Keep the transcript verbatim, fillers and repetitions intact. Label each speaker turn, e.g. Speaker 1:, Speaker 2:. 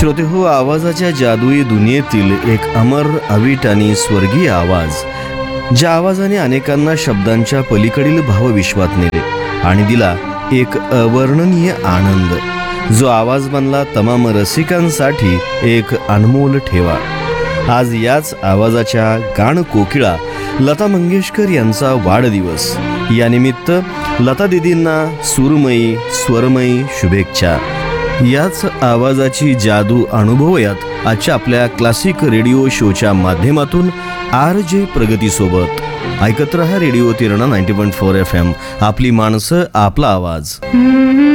Speaker 1: श्रोते हो, आवाजाच्या जादुई दुनियेतील एक अमर, अवीट आणि स्वर्गीय आवाज, ज्या आवाजाने अनेकांना शब्दांच्या पलीकडील भावविश्वात नेले आणि दिला एक अवर्णनीय आनंद, जो आवाज बनला तमाम रसिकांसाठी एक अनमोल ठेवा. आज याच आवाजाच्या गाण कोकिळा लता मंगेशकर यांचा वाढदिवस. यानिमित्त लता दीदींना सुरमयी स्वरमयी शुभेच्छा. याच आवाजाची जादू अनुभवूयात आजच्या आपल्या क्लासिक रेडिओ शोच्या माध्यमातून आर जे प्रगतीसोबत. ऐकत रहा radio तिरणा ninety point four F M. आपली माणसं, आपला आवाज.